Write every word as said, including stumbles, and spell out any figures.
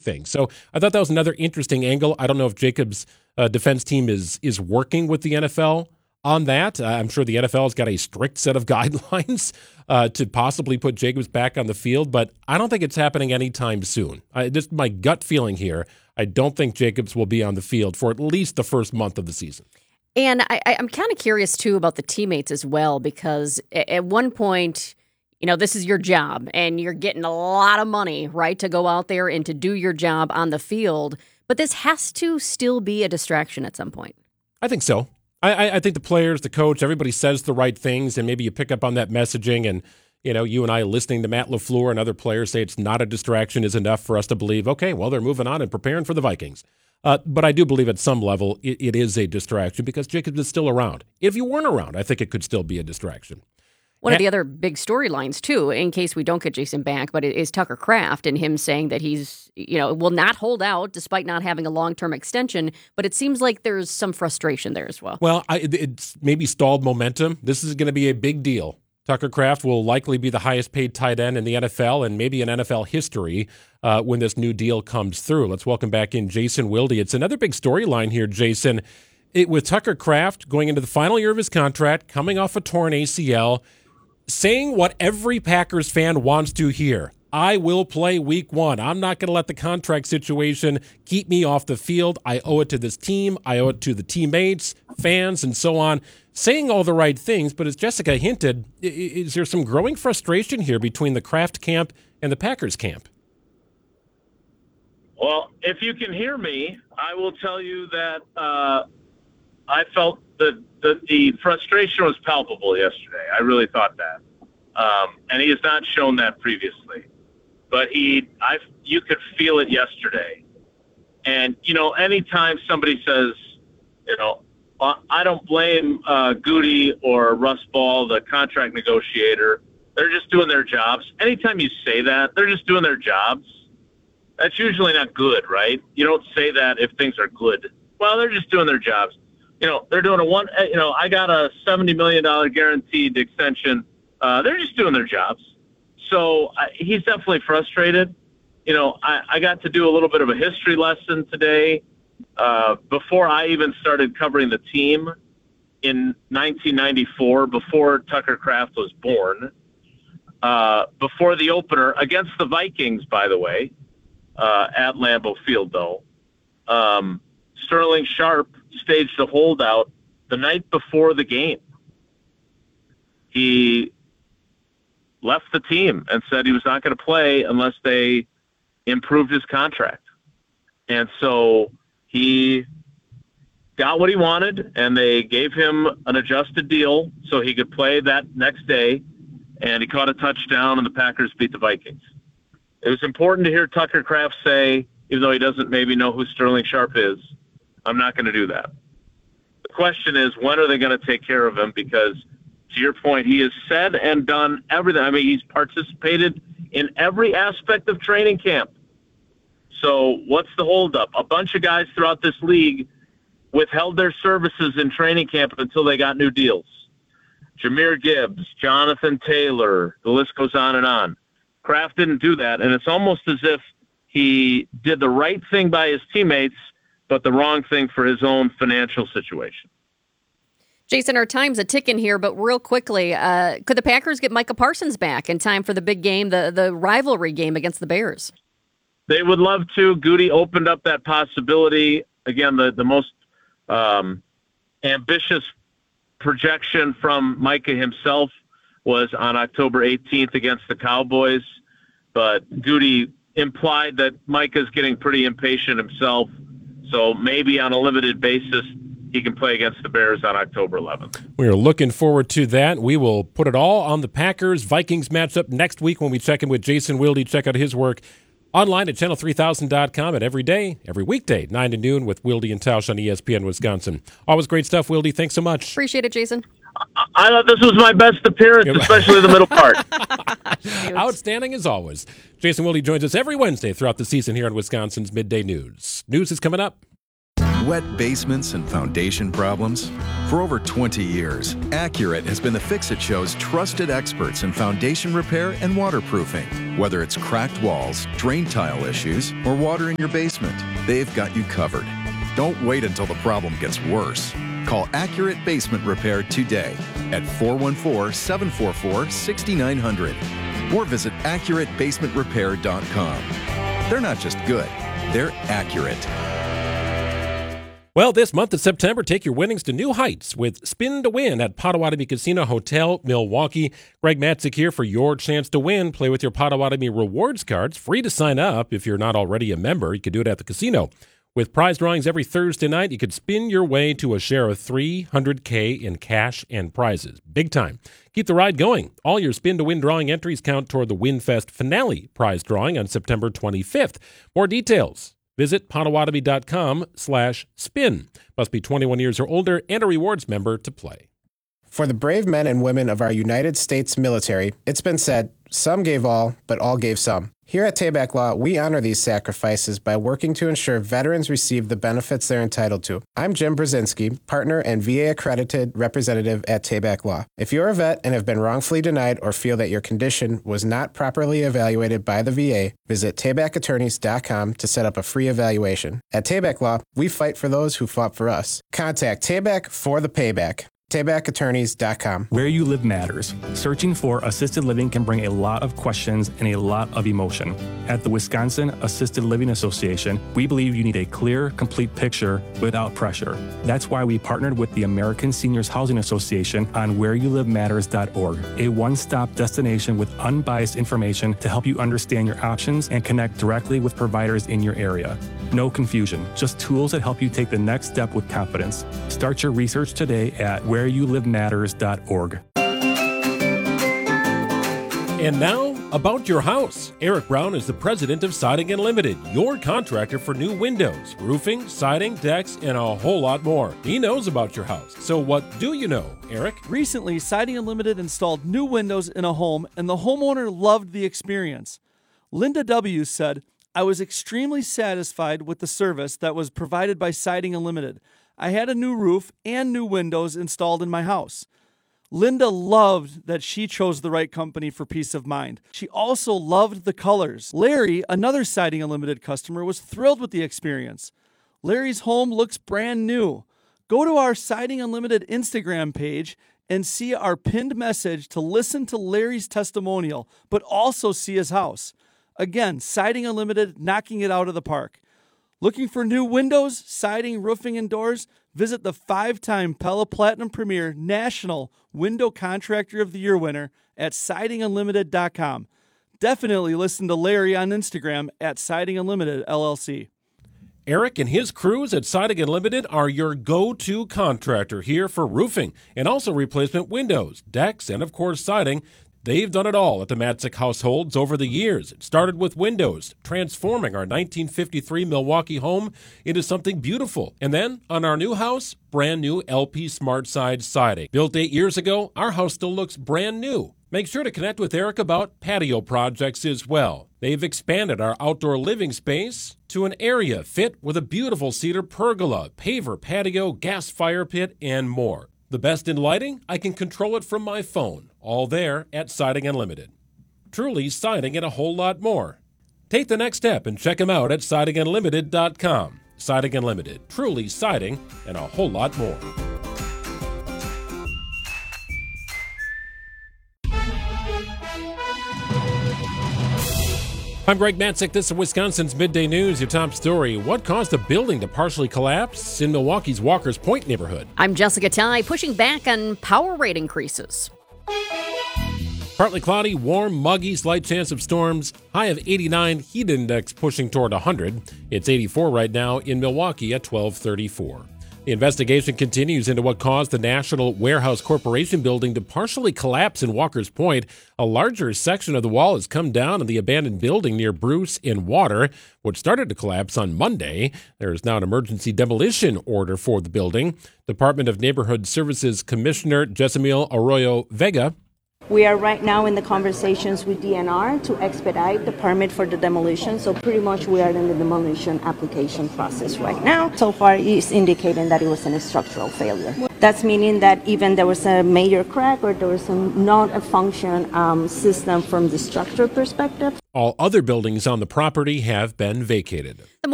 things. So I thought that was another interesting angle. I don't know if Jacobs' uh, defense team is is working with the N F L on that. Uh, I'm sure the N F L has got a strict set of guidelines uh, to possibly put Jacobs back on the field, but I don't think it's happening anytime soon. I, just my gut feeling here, I don't think Jacobs will be on the field for at least the first month of the season. And I, I'm kind of curious, too, about the teammates as well, because at one point, you know, this is your job, and you're getting a lot of money, right, to go out there and to do your job on the field. But this has to still be a distraction at some point. I think so. I, I think the players, the coach, everybody says the right things, and maybe you pick up on that messaging. And, you know, you and I listening to Matt LaFleur and other players say it's not a distraction is enough for us to believe, okay, well, they're moving on and preparing for the Vikings. Uh, but I do believe at some level it, it is a distraction because Jacobs is still around. If you weren't around, I think it could still be a distraction. One of the other big storylines, too, in case we don't get Jason back, but it is Tucker Kraft and him saying that he's, you know, will not hold out despite not having a long-term extension. But it seems like there's some frustration there as well. Well, I, it's maybe stalled momentum. This is going to be a big deal. Tucker Kraft will likely be the highest paid tight end in the N F L and maybe in N F L history uh, when this new deal comes through. Let's welcome back in Jason Wilde. It's another big storyline here, Jason. It, with Tucker Kraft going into the final year of his contract, coming off a torn A C L, saying what every Packers fan wants to hear. I will play week one. I'm not going to let the contract situation keep me off the field. I owe it to this team. I owe it to the teammates, fans, and so on. Saying all the right things, but as Jessica hinted, is there some growing frustration here between the Kraft camp and the Packers camp? Well, if you can hear me, I will tell you that uh, I felt that the, the frustration was palpable yesterday. I really thought that. Um, and he has not shown that previously. But he, I, you could feel it yesterday. And, you know, anytime somebody says, you know, I don't blame uh, Goody or Russ Ball, the contract negotiator. They're just doing their jobs. Anytime you say that, they're just doing their jobs. That's usually not good, right? You don't say that if things are good. Well, they're just doing their jobs. You know, they're doing a one, you know, I got a seventy million dollars guaranteed extension. Uh, they're just doing their jobs. So uh, he's definitely frustrated. You know, I, I got to do a little bit of a history lesson today. Uh, before I even started covering the team in nineteen ninety-four, before Tucker Kraft was born, uh, before the opener against the Vikings, by the way, uh, at Lambeau Field, though, um, Sterling Sharp staged a holdout the night before the game. He left the team and said he was not going to play unless they improved his contract. And so he got what he wanted, and they gave him an adjusted deal so he could play that next day, and he caught a touchdown, and the Packers beat the Vikings. It was important to hear Tucker Kraft say, even though he doesn't maybe know who Sterling Sharp is, I'm not going to do that. The question is, when are they going to take care of him? Because, to your point, he has said and done everything. I mean, he's participated in every aspect of training camp. So what's the holdup? A bunch of guys throughout this league withheld their services in training camp until they got new deals. Jahmyr Gibbs, Jonathan Taylor, the list goes on and on. Kraft didn't do that, and it's almost as if he did the right thing by his teammates, but the wrong thing for his own financial situation. Jason, our time's a ticking here, but real quickly, uh, could the Packers get Micah Parsons back in time for the big game, the, the rivalry game against the Bears? They would love to. Goody opened up that possibility. Again, the, the most um, ambitious projection from Micah himself was on October eighteenth against the Cowboys. But Goody implied that Micah's getting pretty impatient himself. So maybe on a limited basis, he can play against the Bears on October eleventh. We are looking forward to that. We will put it all on the Packers-Vikings matchup next week when we check in with Jason Wilde. Check out his work online at channel three thousand dot com and every day, every weekday, nine to noon with Wilde and Tausch on E S P N Wisconsin. Always great stuff, Wilde. Thanks so much. Appreciate it, Jason. I, I thought this was my best appearance, especially the middle part. Outstanding as always. Jason Wilde joins us every Wednesday throughout the season here on Wisconsin's Midday News. News is coming up. Wet basements and foundation problems? For over twenty years, Accurate has been the Fix-It Show's trusted experts in foundation repair and waterproofing. Whether it's cracked walls, drain tile issues, or water in your basement, they've got you covered. Don't wait until the problem gets worse. Call Accurate Basement Repair today at four one four, seven four four, six nine zero zero or visit accurate basement repair dot com. They're not just good, they're accurate. Well, this month of September, take your winnings to new heights with Spin to Win at Potawatomi Casino Hotel, Milwaukee. Greg Matzik here for your chance to win. Play with your Potawatomi rewards cards. Free to sign up if you're not already a member. You can do it at the casino. With prize drawings every Thursday night, you could spin your way to a share of three hundred K in cash and prizes. Big time. Keep the ride going. All your Spin to Win drawing entries count toward the WinFest finale prize drawing on September twenty-fifth. More details. Visit Potawatomi.com slash spin. Must be twenty-one years or older and a rewards member to play. For the brave men and women of our United States military, it's been said, some gave all, but all gave some. Here at Tabak Law, we honor these sacrifices by working to ensure veterans receive the benefits they're entitled to. I'm Jim Brzezinski, partner and V A-accredited representative at Tabak Law. If you're a vet and have been wrongfully denied or feel that your condition was not properly evaluated by the V A, visit tabac attorneys dot com to set up a free evaluation. At Tabak Law, we fight for those who fought for us. Contact Tabak for the payback. tabac attorneys dot com. Where you live matters. Searching for assisted living can bring a lot of questions and a lot of emotion. At the Wisconsin Assisted Living Association, we believe you need a clear, complete picture without pressure. That's why we partnered with the American Seniors Housing Association on where you live matters dot org, a one-stop destination with unbiased information to help you understand your options and connect directly with providers in your area. No confusion, just tools that help you take the next step with confidence. Start your research today at where you live matters dot org. And now, about your house. Eric Brown is the president of Siding Unlimited, your contractor for new windows, roofing, siding, decks, and a whole lot more. He knows about your house. So what do you know, Eric? Recently, Siding Unlimited installed new windows in a home, and the homeowner loved the experience. Linda W. said, I was extremely satisfied with the service that was provided by Siding Unlimited. I had a new roof and new windows installed in my house. Linda loved that she chose the right company for peace of mind. She also loved the colors. Larry, another Siding Unlimited customer, was thrilled with the experience. Larry's home looks brand new. Go to our Siding Unlimited Instagram page and see our pinned message to listen to Larry's testimonial, but also see his house. Again, Siding Unlimited, knocking it out of the park. Looking for new windows, siding, roofing, and doors? Visit the five-time Pella Platinum Premier National Window Contractor of the Year winner at siding unlimited dot com. Definitely listen to Larry on Instagram at Siding Unlimited L L C. Eric and his crews at Siding Unlimited are your go-to contractor here for roofing and also replacement windows, decks, and of course siding. They've done it all at the Matzik households over the years. It started with windows, transforming our nineteen fifty-three Milwaukee home into something beautiful. And then, on our new house, brand new L P SmartSide siding. Built eight years ago, our house still looks brand new. Make sure to connect with Eric about patio projects as well. They've expanded our outdoor living space to an area fit with a beautiful cedar pergola, paver patio, gas fire pit, and more. The best in lighting? I can control it from my phone. All there at Siding Unlimited. Truly siding and a whole lot more. Take the next step and check them out at siding unlimited dot com. Siding Unlimited. Truly siding and a whole lot more. I'm Greg Matzik. This is Wisconsin's Midday News. Your top story. What caused a building to partially collapse in Milwaukee's Walker's Point neighborhood? I'm Jessica Ty, pushing back on power rate increases. Partly cloudy, warm, muggy, slight chance of storms. High of eighty-nine, heat index pushing toward one hundred. It's eighty-four right now in Milwaukee at twelve thirty-four. The investigation continues into what caused the National Warehouse Corporation building to partially collapse in Walker's Point. A larger section of the wall has come down in the abandoned building near Bruce in Water, which started to collapse on Monday. There is now an emergency demolition order for the building. Department of Neighborhood Services Commissioner Jessamil Arroyo Vega. We are right now in the conversations with D N R to expedite the permit for the demolition. So pretty much we are in the demolition application process right now. So far it's indicating that it was a structural failure. That's meaning that even there was a major crack or there was a not a function um, system from the structure perspective. All other buildings on the property have been vacated.